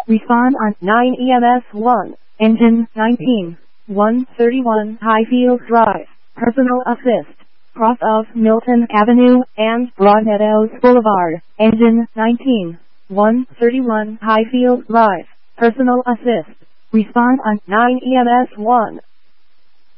Respond on 9 EMS 1. Engine 19. 131 Highfield Drive. Personal assist. Cross of Milton Avenue and Broadmeadows Boulevard. Engine 19. 131 Highfield Drive. Personal assist. Respond on 9 EMS 1.